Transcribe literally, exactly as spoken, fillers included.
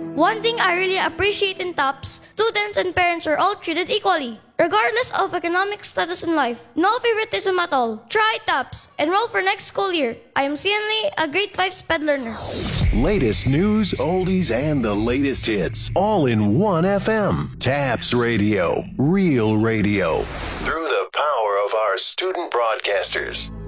One thing I really appreciate in TOPS, students and parents are all treated equally, regardless of economic status in life. No favoritism at all. Try TOPS. Enroll for next school year. I am Sian Lee, a grade five SPED learner. Latest news, oldies, and the latest hits, all in one F M. TAPS Radio, real radio. Through the power of our student broadcasters.